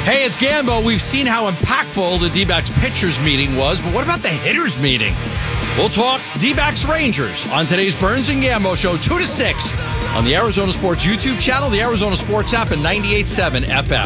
Hey, it's Gambo. We've seen how impactful the D-backs pitchers meeting was, but what about the hitters meeting? We'll talk D-backs Rangers on today's Burns and Gambo show, 2 to 6 on the Arizona Sports YouTube channel, the Arizona Sports app, and 98.7 FM.